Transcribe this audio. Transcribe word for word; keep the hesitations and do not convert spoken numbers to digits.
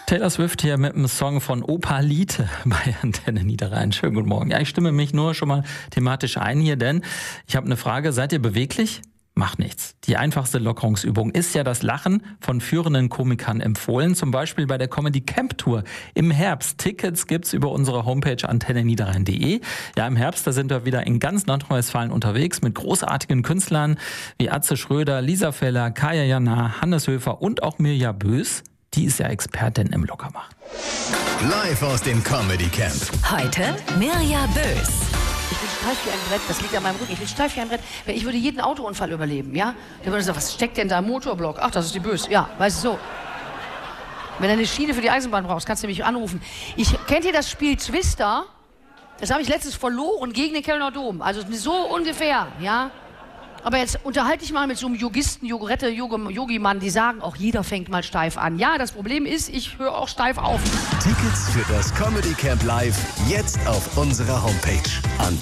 Taylor Swift hier mit einem Song von Opa Lite bei Antenne Niederrhein. Schönen guten Morgen. Ja, ich stimme mich nur schon mal thematisch ein hier, denn ich habe eine Frage. Seid ihr beweglich? Macht nichts. Die einfachste Lockerungsübung ist ja das Lachen von führenden Komikern empfohlen, zum Beispiel bei der Comedy Camp Tour im Herbst. Tickets gibt's über unsere Homepage antenne niederrhein punkt de. Ja, im Herbst, da sind wir wieder in ganz Nordrhein-Westfalen unterwegs mit großartigen Künstlern wie Atze Schröder, Lisa Feller, Kaya Jana, Hannes Höfer und auch Mirja Bös. Die ist ja Expertin im Lockermachen. Live aus dem Comedy Camp. Heute Mirja Bös. Ich bin steif wie ein Brett, das liegt an meinem Rücken. Ich bin steif wie ein Brett. Ich würde jeden Autounfall überleben, ja? Der würde sagen, was steckt denn da im Motorblock? Ach, das ist die Bös. Ja, weißt du so. Wenn du eine Schiene für die Eisenbahn brauchst, kannst du mich anrufen. Ich, kennt ihr das Spiel Twister? Das habe ich letztens verloren gegen den Kölner Dom. Also so ungefähr, ja? Aber jetzt unterhalte ich mal mit so einem Yogisten, Yogurette, Yogi-Mann, die sagen, auch jeder fängt mal steif an. Ja, das Problem ist, ich höre auch steif auf. Tickets für das Comedy Camp Live jetzt auf unserer Homepage.